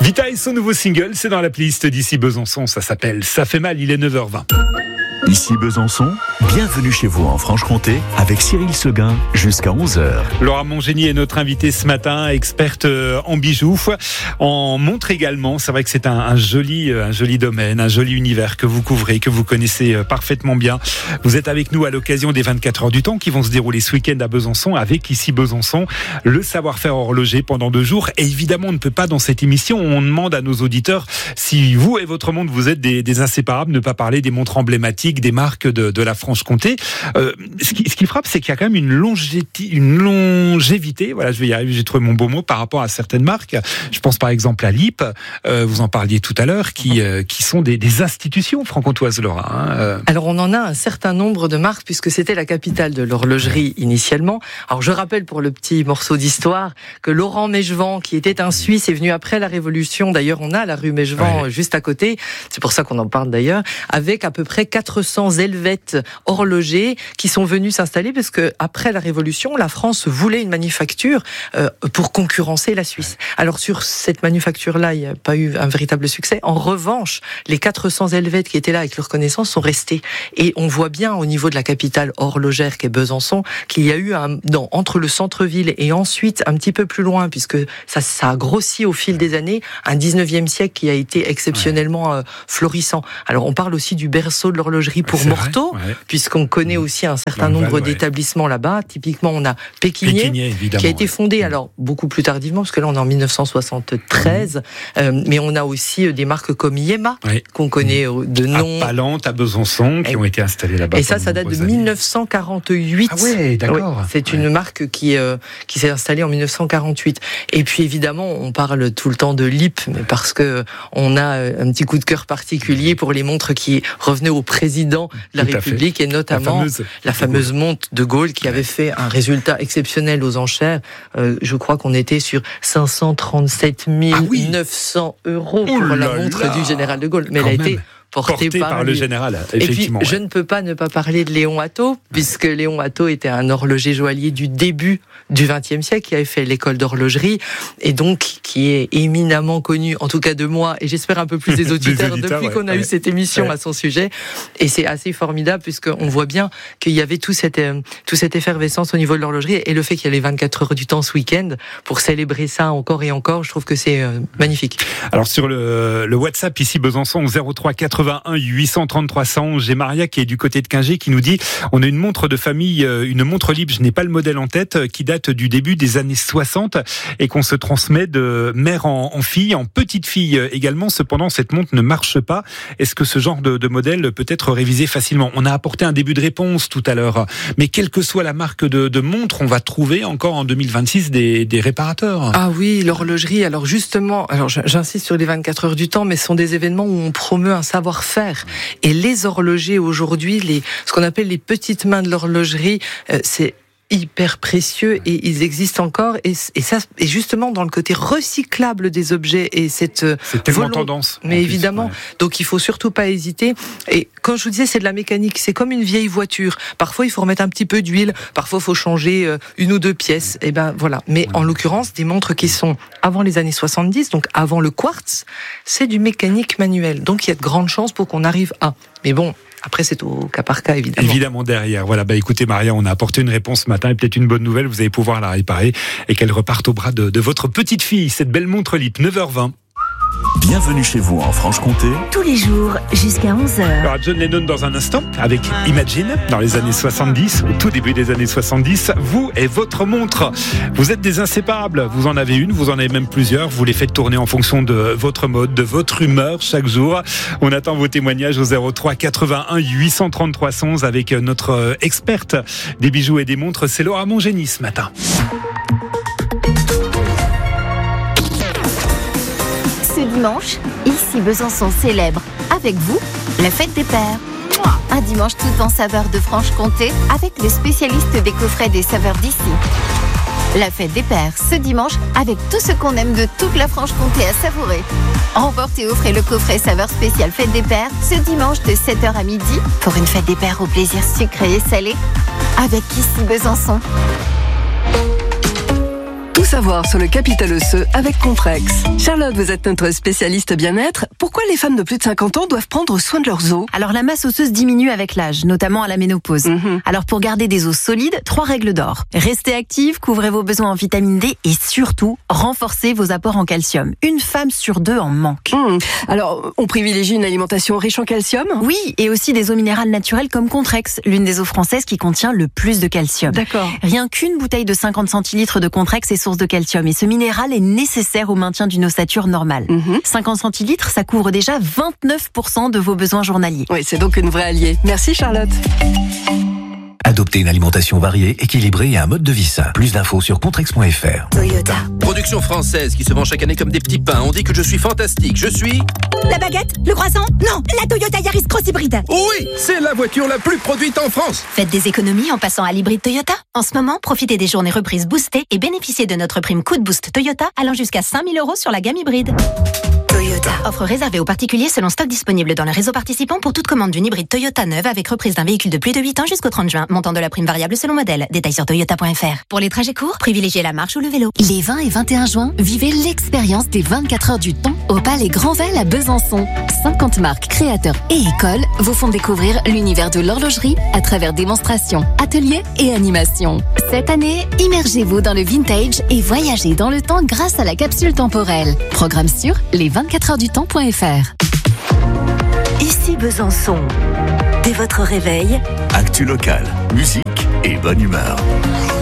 Vita et son nouveau single, c'est dans la playlist d'ici Besançon, ça s'appelle Ça fait mal, il est 9h20. Ici Besançon, bienvenue chez vous en Franche-Comté avec Cyril Seguin jusqu'à 11h. Laura Mongénie est notre invitée ce matin, experte en bijoux, en montre également. C'est vrai que c'est un joli domaine, un joli univers que vous couvrez, que vous connaissez parfaitement bien. Vous êtes avec nous à l'occasion des 24 heures du temps qui vont se dérouler ce week-end à Besançon avec Ici Besançon, le savoir-faire horloger pendant 2 jours. Et évidemment, on ne peut pas dans cette émission, on demande à nos auditeurs si vous et votre monde, vous êtes des inséparables, ne pas parler des montres emblématiques, des marques de la Franche-Comté. Ce qui frappe, c'est qu'il y a quand même une longévité. Voilà, je vais y arriver, j'ai trouvé mon beau mot par rapport à certaines marques. Je pense par exemple à LIP, vous en parliez tout à l'heure, qui sont des institutions franc-comtoises, Laura. Alors on en a un certain nombre de marques puisque c'était la capitale de l'horlogerie initialement. Alors je rappelle pour le petit morceau d'histoire que Laurent Mégevant, qui était un Suisse, est venu après la Révolution. D'ailleurs, on a la rue Mégevant juste à côté. C'est pour ça qu'on en parle d'ailleurs, avec à peu près 400 helvètes horlogers qui sont venus s'installer parce que après la Révolution, la France voulait une manufacture pour concurrencer la Suisse. Alors sur cette manufacture-là, il n'y a pas eu un véritable succès. En revanche, les 400 helvètes qui étaient là avec leur connaissance sont restés. Et on voit bien au niveau de la capitale horlogère qu'est Besançon qu'il y a eu entre le centre-ville et ensuite un petit peu plus loin, puisque ça a grossi au fil des années, un 19e siècle qui a été exceptionnellement florissant. Alors on parle aussi du berceau de l'horlogerie pour Morteau, puisqu'on connaît aussi un certain nombre d'établissements là-bas. Typiquement, on a Pékinier qui a été fondé alors beaucoup plus tardivement, parce que là on est en 1973, mais on a aussi des marques comme Yema, qu'on connaît de nom. À Palante, à Besançon, qui ont été installées là-bas. Et ça date de 1948. Ah ouais, d'accord. C'est une marque qui s'est installée en 1948. Et puis évidemment, on parle tout le temps de LIP, mais parce que on a un petit coup de cœur particulier pour les montres qui revenaient au président de la République, et notamment la fameuse montre de Gaulle qui avait fait un résultat exceptionnel aux enchères. Je crois qu'on était sur 537 900 € pour la montre du général de Gaulle. Mais elle a été porté par le général, effectivement. Et puis, je ne peux pas ne pas parler de Léon Watteau, puisque Léon Watteau était un horloger joaillier du début du XXe siècle, qui avait fait l'école d'horlogerie, et donc qui est éminemment connu, en tout cas de moi, et j'espère un peu plus des auditeurs, depuis qu'on a eu cette émission à son sujet. Et c'est assez formidable, puisqu'on voit bien qu'il y avait toute cette effervescence au niveau de l'horlogerie, et le fait qu'il y a les 24 heures du temps ce week-end, pour célébrer ça encore et encore, je trouve que c'est magnifique. Alors sur le WhatsApp, ici Besançon, 03 81 830 300, j'ai Maria qui est du côté de Quingé qui nous dit on a une montre de famille, une montre libre, je n'ai pas le modèle en tête, qui date du début des années 60 et qu'on se transmet de mère en fille, en petite fille également. Cependant, cette montre ne marche pas. Est-ce que ce genre de modèle peut être révisé facilement? On a apporté un début de réponse tout à l'heure, mais quelle que soit la marque de montre, on va trouver encore en 2026 des réparateurs. Ah oui, l'horlogerie, alors justement, j'insiste sur les 24 heures du temps, mais ce sont des événements où on promeut un savoir-faire. Et les horlogers aujourd'hui, ce qu'on appelle les petites mains de l'horlogerie, c'est hyper précieux et ils existent encore, et ça, et justement dans le côté recyclable des objets, et c'est tellement tendance. Mais évidemment, donc il faut surtout pas hésiter. Et quand je vous disais, c'est de la mécanique, c'est comme une vieille voiture. Parfois il faut remettre un petit peu d'huile, parfois il faut changer 1 ou 2 pièces. Et ben voilà. Mais en l'occurrence, des montres qui sont avant les années 70, donc avant le quartz, c'est du mécanique manuel. Donc il y a de grandes chances pour qu'on arrive à. Mais bon. Après, c'est au cas par cas, évidemment. Évidemment, derrière. Voilà, écoutez, Maria, on a apporté une réponse ce matin, et peut-être une bonne nouvelle, vous allez pouvoir la réparer et qu'elle reparte au bras de votre petite fille, cette belle montre LIP, 9h20. Bienvenue chez vous en Franche-Comté. Tous les jours jusqu'à 11h. Alors John Lennon dans un instant avec Imagine dans les années 70, au tout début des années 70. Vous et votre montre, vous êtes des inséparables. Vous en avez une, vous en avez même plusieurs. Vous les faites tourner en fonction de votre mode, de votre humeur chaque jour. On attend vos témoignages au 03 81 830 311 avec notre experte des bijoux et des montres, c'est Laura Mongénie ce matin. Ce dimanche, ici Besançon célèbre avec vous la fête des pères. Un dimanche tout en saveurs de Franche-Comté avec le spécialiste des coffrets des saveurs d'ici. La fête des pères ce dimanche avec tout ce qu'on aime de toute la Franche-Comté à savourer. Remportez et offrez le coffret saveur spécial fête des pères ce dimanche de 7h à midi pour une fête des pères au plaisir sucré et salé avec ici Besançon. Tout savoir sur le capital osseux avec Contrex. Charlotte, vous êtes notre spécialiste bien-être. Pourquoi les femmes de plus de 50 ans doivent prendre soin de leurs os? Alors la masse osseuse diminue avec l'âge, notamment à la ménopause. Alors pour garder des os solides, 3 règles d'or. Restez active, couvrez vos besoins en vitamine D et surtout, renforcez vos apports en calcium. Une femme sur 2 en manque. Alors, on privilégie une alimentation riche en calcium? Oui, et aussi des eaux minérales naturelles comme Contrex, l'une des eaux françaises qui contient le plus de calcium. D'accord. Rien qu'une bouteille de 50 centilitres de Contrex est source de calcium et ce minéral est nécessaire au maintien d'une ossature normale. 50 centilitres, ça couvre déjà 29% de vos besoins journaliers. Oui, c'est donc une vraie alliée. Merci Charlotte. Adoptez une alimentation variée, équilibrée et un mode de vie sain. Plus d'infos sur contrex.fr. Toyota. Production française qui se vend chaque année comme des petits pains. On dit que je suis fantastique. Je suis... La baguette? Le croissant? Non, la Toyota Yaris Cross Hybride. Oui, c'est la voiture la plus produite en France. Faites des économies en passant à l'hybride Toyota. En ce moment, profitez des journées reprises boostées et bénéficiez de notre prime coup de boost Toyota allant jusqu'à 5 000 € sur la gamme hybride. Toyota. Offre réservée aux particuliers selon stock disponible dans le réseau participant pour toute commande d'une hybride Toyota neuve avec reprise d'un véhicule de plus de 8 ans jusqu'au 30 juin. Montant de la prime variable selon modèle. Détails sur toyota.fr. Pour les trajets courts, privilégiez la marche ou le vélo. Les 20 et 21 juin, vivez l'expérience des 24 heures du temps au Palais Grandval à Besançon. 50 marques, créateurs et écoles vous font découvrir l'univers de l'horlogerie à travers démonstrations, ateliers et animations. Cette année, immergez-vous dans le vintage et voyagez dans le temps grâce à la capsule temporelle. Programme sur les24heuresdutemps.fr. Ici Besançon. Dès votre réveil, Actu local, musique et bonne humeur.